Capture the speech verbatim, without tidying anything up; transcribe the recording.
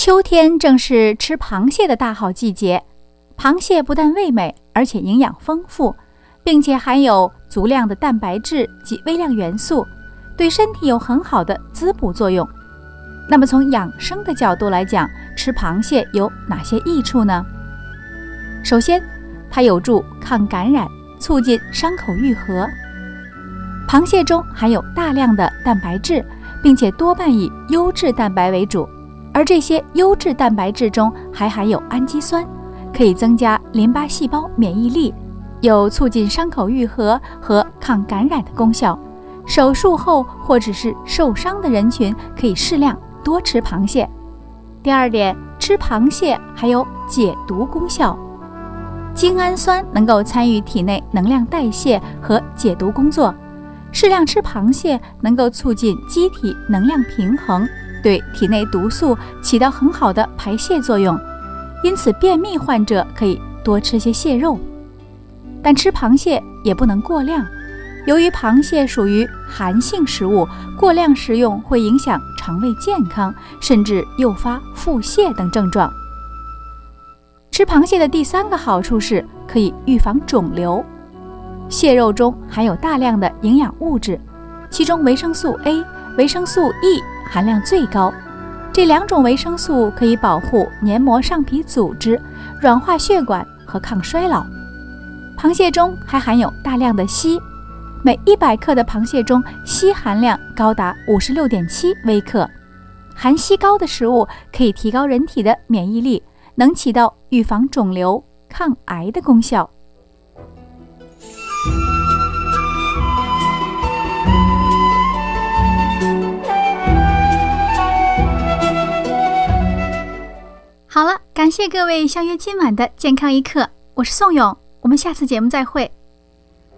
秋天正是吃螃蟹的大好季节，螃蟹不但味美，而且营养丰富，并且含有足量的蛋白质及微量元素，对身体有很好的滋补作用。那么从养生的角度来讲，吃螃蟹有哪些益处呢？首先，它有助抗感染，促进伤口愈合。螃蟹中含有大量的蛋白质，并且多半以优质蛋白为主，而这些优质蛋白质中还含有氨基酸，可以增加淋巴细胞免疫力，有促进伤口愈合和抗感染的功效。手术后或者是受伤的人群可以适量多吃螃蟹。第二点，吃螃蟹还有解毒功效。精氨酸能够参与体内能量代谢和解毒工作，适量吃螃蟹能够促进机体能量平衡，对体内毒素起到很好的排泄作用，因此便秘患者可以多吃些蟹肉。但吃螃蟹也不能过量，由于螃蟹属于寒性食物，过量食用会影响肠胃健康，甚至诱发腹泻等症状。吃螃蟹的第三个好处是可以预防肿瘤。蟹肉中含有大量的营养物质，其中维生素 A、维生素 E 含量最高。这两种维生素可以保护黏膜上皮组织、软化血管和抗衰老。螃蟹中还含有大量的硒，每一百克的螃蟹中硒含量高达 五十六点七 微克。含硒高的食物可以提高人体的免疫力，能起到预防肿瘤、抗癌的功效。好了，感谢各位相约今晚的健康一刻，我是宋勇，我们下次节目再会。